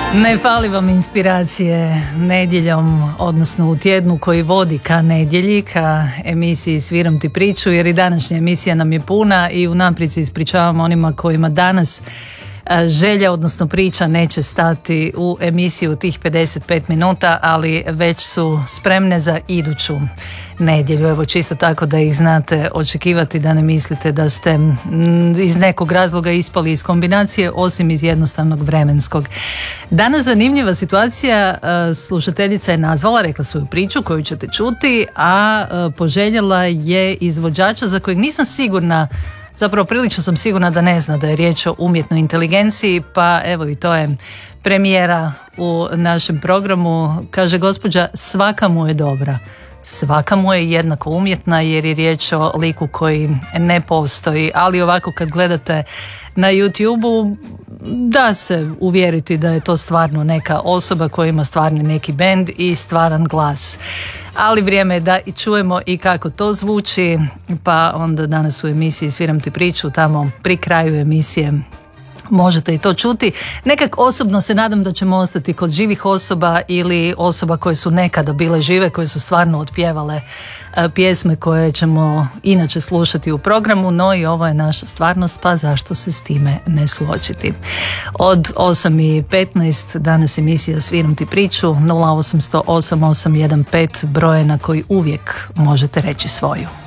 Ne fali vam inspiracije nedjeljom, odnosno u tjednu koji vodi ka nedjelji, ka emisiji Sviram ti priču, jer i današnja emisija nam je puna i unaprijed se ispričavam onima kojima danas želja, odnosno priča neće stati u emisiju tih 55 minuta, ali već su spremne za iduću nedjelju. Evo, čisto tako da ih znate očekivati, da ne mislite da ste iz nekog razloga ispali iz kombinacije, osim iz jednostavnog vremenskog. Danas zanimljiva situacija, slušateljica je nazvala, rekla svoju priču koju ćete čuti, a poželjela je izvođača za kojeg nisam sigurna, zapravo prilično sam sigurna da ne zna da je riječ o umjetnoj inteligenciji, pa evo i to je premijera u našem programu. Kaže gospođa, svaka mu je dobra. Svaka mu je jednako umjetna jer je riječ o liku koji ne postoji, ali ovako kad gledate na YouTube-u da se uvjeriti da je to stvarno neka osoba koja ima stvarni neki bend i stvaran glas. Ali vrijeme je da i čujemo i kako to zvuči, pa onda danas u emisiji Sviram ti priču, tamo pri kraju emisije možete i to čuti. Nekak osobno se nadam da ćemo ostati kod živih osoba ili osoba koje su nekada bile žive, koje su stvarno otpjevale pjesme koje ćemo inače slušati u programu, no i ovo je naša stvarnost, pa zašto se s time ne suočiti. Od 8:15 danas emisija Sviram ti priču, 0800 8815 broje na koji uvijek možete reći svoju.